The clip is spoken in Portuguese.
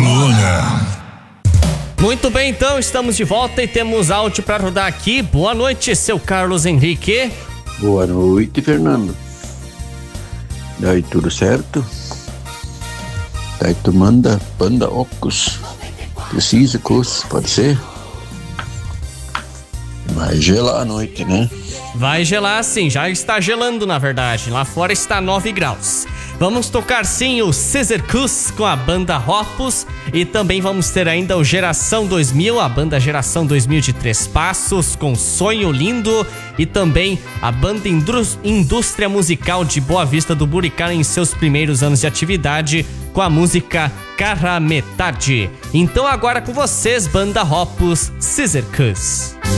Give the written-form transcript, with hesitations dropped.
Crooner. Muito bem, então, estamos de volta e temos áudio para rodar aqui. Boa noite, seu Carlos Henrique. Boa noite, Fernando. Daí tudo certo? Daí tu manda Panda Ocus. Precisa curso, pode ser? Vai gelar a noite, né? Vai gelar sim, já está gelando na verdade. Lá fora está 9 graus. Vamos tocar sim o Caesar Cus com a banda Hoppus. E também vamos ter ainda o Geração 2000, a banda Geração 2000 de Três Passos, com Sonho Lindo. E também a banda Indústria Musical de Boa Vista do Buricá em seus primeiros anos de atividade, com a música Cara Metade. Então agora com vocês, banda Hoppus, Caesar Cus.